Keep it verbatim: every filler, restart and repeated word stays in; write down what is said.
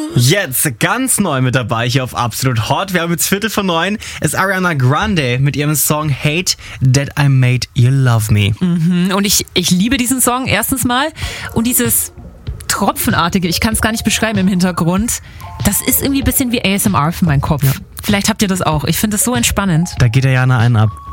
Jetzt ganz neu mit dabei hier auf Absolut Hot. Wir haben jetzt Viertel von neun. Es ist Ariana Grande mit ihrem Song Hate That I Made You Love Me. Mhm. Und ich, ich liebe diesen Song erstens mal. Und dieses Tropfenartige, ich kann es gar nicht beschreiben im Hintergrund, das ist irgendwie ein bisschen wie A S M R für meinen Kopf. Ja. Vielleicht habt ihr das auch. Ich finde das so entspannend. Da geht Ariana einen ab.